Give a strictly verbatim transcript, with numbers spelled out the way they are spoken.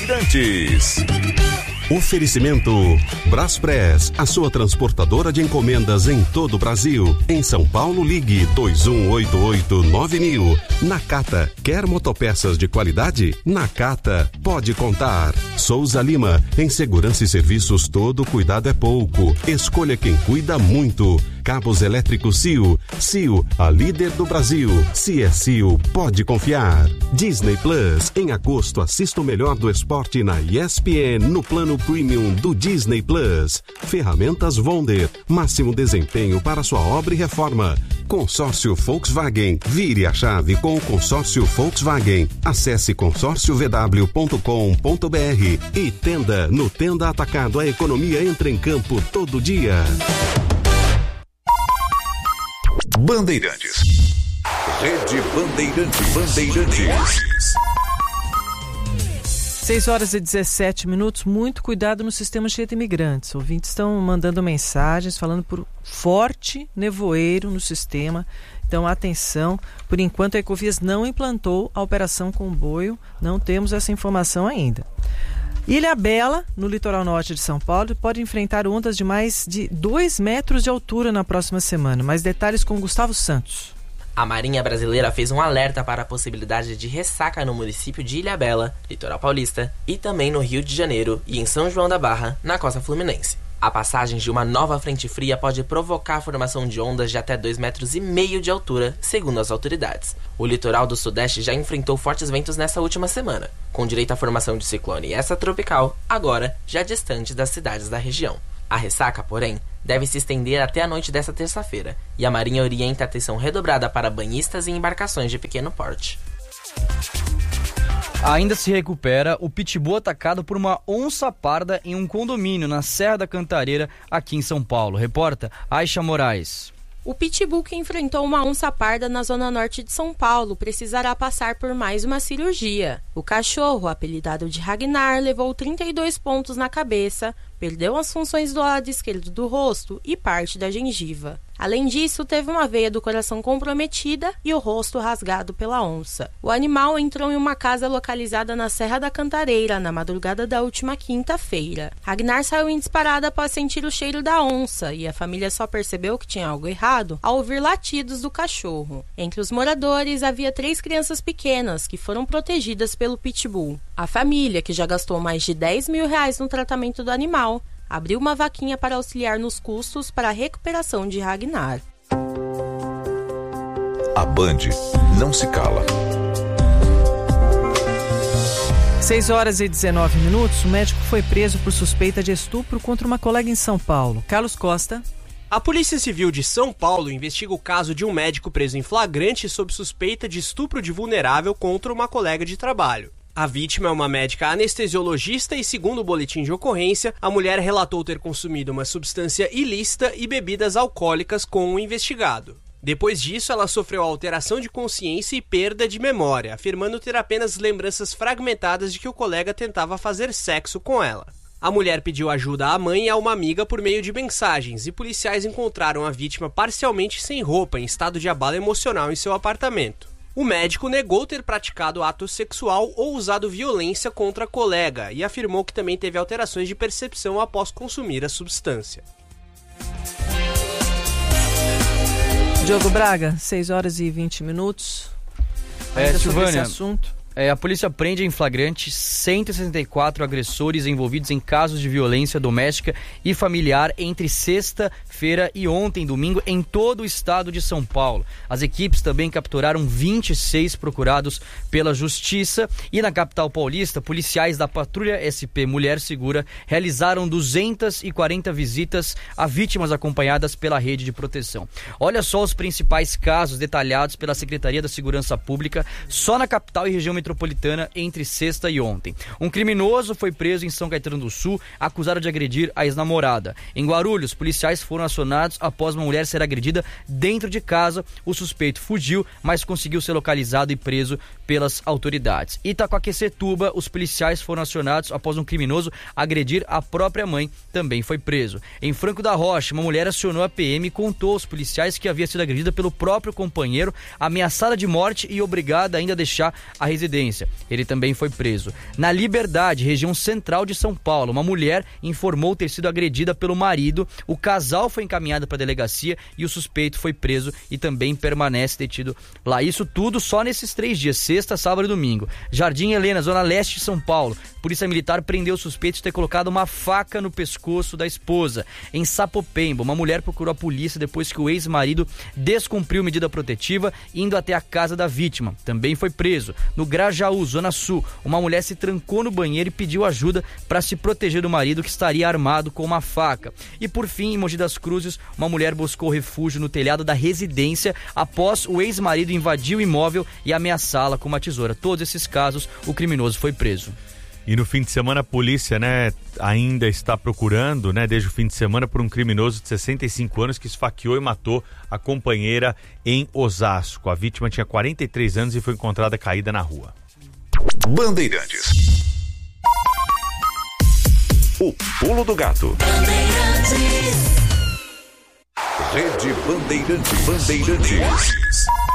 Bandeirantes. Oferecimento Braspress, a sua transportadora de encomendas em todo o Brasil. Em São Paulo, ligue dois um oito oito nove mil. Nakata, quer motopeças de qualidade? Nakata, pode contar. Souza Lima, em segurança e serviços todo cuidado é pouco. Escolha quem cuida muito. Cabos elétricos C I O. C I O, a líder do Brasil. Se é C I O, pode confiar. Disney Plus, em agosto assista o melhor do esporte na E S P N no plano Premium do Disney Plus. Ferramentas Wonder, máximo desempenho para sua obra e reforma. Consórcio Volkswagen, vire a chave com o consórcio Volkswagen. Acesse consórcio v w ponto com ponto b r e Tenda, no Tenda Atacado, a economia entra em campo todo dia. Bandeirantes. Rede Bandeirantes. Bandeirantes. seis horas e dezessete minutos, muito cuidado no sistema cheio de imigrantes. Ouvintes estão mandando mensagens falando por forte nevoeiro no sistema. Então, atenção, por enquanto a Ecovias não implantou a operação comboio, não temos essa informação ainda. Ilhabela, no litoral norte de São Paulo, pode enfrentar ondas de mais de dois metros de altura na próxima semana. Mais detalhes com Gustavo Santos. A Marinha Brasileira fez um alerta para a possibilidade de ressaca no município de Ilhabela, litoral paulista, e também no Rio de Janeiro e em São João da Barra, na costa fluminense. A passagem de uma nova frente fria pode provocar a formação de ondas de até dois metros e meio de altura, segundo as autoridades. O litoral do Sudeste já enfrentou fortes ventos nessa última semana, com direito à formação de ciclone extratropical, agora já distante das cidades da região. A ressaca, porém, deve se estender até a noite desta terça-feira, e a Marinha orienta a atenção redobrada para banhistas e embarcações de pequeno porte. Ainda se recupera o pitbull atacado por uma onça parda em um condomínio na Serra da Cantareira, aqui em São Paulo. Repórta Aisha Moraes. O pitbull que enfrentou uma onça parda na zona norte de São Paulo precisará passar por mais uma cirurgia. O cachorro, apelidado de Ragnar, levou trinta e dois pontos na cabeça, perdeu as funções do lado esquerdo do rosto e parte da gengiva. Além disso, teve uma veia do coração comprometida e o rosto rasgado pela onça. O animal entrou em uma casa localizada na Serra da Cantareira na madrugada da última quinta-feira. Ragnar saiu em disparada após sentir o cheiro da onça e a família só percebeu que tinha algo errado ao ouvir latidos do cachorro. Entre os moradores havia três crianças pequenas que foram protegidas pelo pitbull. A família, que já gastou mais de dez mil reais no tratamento do animal, abriu uma vaquinha para auxiliar nos custos para a recuperação de Ragnar. A Band não se cala. seis horas e dezenove minutos, o médico foi preso por suspeita de estupro contra uma colega em São Paulo. Carlos Costa. A Polícia Civil de São Paulo investiga o caso de um médico preso em flagrante sob suspeita de estupro de vulnerável contra uma colega de trabalho. A vítima é uma médica anestesiologista e, segundo o boletim de ocorrência, a mulher relatou ter consumido uma substância ilícita e bebidas alcoólicas com o investigado. Depois disso, ela sofreu alteração de consciência e perda de memória, afirmando ter apenas lembranças fragmentadas de que o colega tentava fazer sexo com ela. A mulher pediu ajuda à mãe e a uma amiga por meio de mensagens, e policiais encontraram a vítima parcialmente sem roupa, em estado de abalo emocional em seu apartamento. O médico negou ter praticado ato sexual ou usado violência contra a colega e afirmou que também teve alterações de percepção após consumir a substância. Diogo Braga, seis horas e vinte minutos. É, Ainda sobre Silvânia, esse assunto. É, a polícia prende em flagrante cento e sessenta e quatro agressores envolvidos em casos de violência doméstica e familiar entre sexta-feira e ontem, domingo, em todo o estado de São Paulo. As equipes também capturaram vinte e seis procurados pela Justiça e na capital paulista, policiais da Patrulha S P Mulher Segura realizaram duzentas e quarenta visitas a vítimas acompanhadas pela rede de proteção. Olha só os principais casos detalhados pela Secretaria da Segurança Pública só na capital e região metropolitana metropolitana entre sexta e ontem. Um criminoso foi preso em São Caetano do Sul, acusado de agredir a ex-namorada. Em Guarulhos, policiais foram acionados após uma mulher ser agredida dentro de casa. O suspeito fugiu, mas conseguiu ser localizado e preso pelas autoridades. Itacoaquecetuba, os policiais foram acionados após um criminoso agredir a própria mãe, também foi preso. Em Franco da Rocha, uma mulher acionou a P M e contou aos policiais que havia sido agredida pelo próprio companheiro, ameaçada de morte e obrigada ainda a deixar a residência. Ele também foi preso. Na Liberdade, região central de São Paulo, uma mulher informou ter sido agredida pelo marido, o casal foi encaminhado para a delegacia e o suspeito foi preso e também permanece detido lá. Isso tudo só nesses três dias, sexta, sábado e domingo. Jardim Helena, zona leste de São Paulo. Polícia Militar prendeu o suspeito de ter colocado uma faca no pescoço da esposa. Em Sapopemba, uma mulher procurou a polícia depois que o ex-marido descumpriu medida protetiva, indo até a casa da vítima. Também foi preso. No Grajaú, zona sul, uma mulher se trancou no banheiro e pediu ajuda para se proteger do marido, que estaria armado com uma faca. E por fim, em Mogi das Cruzes, uma mulher buscou refúgio no telhado da residência após o ex-marido invadir o imóvel e ameaçá-la com uma tesoura. Todos esses casos, o criminoso foi preso. E no fim de semana a polícia, né, ainda está procurando, né, desde o fim de semana, por um criminoso de sessenta e cinco anos que esfaqueou e matou a companheira em Osasco. A vítima tinha quarenta e três anos e foi encontrada caída na rua. Bandeirantes. O pulo do gato. Rede Bandeirantes. Bandeirantes.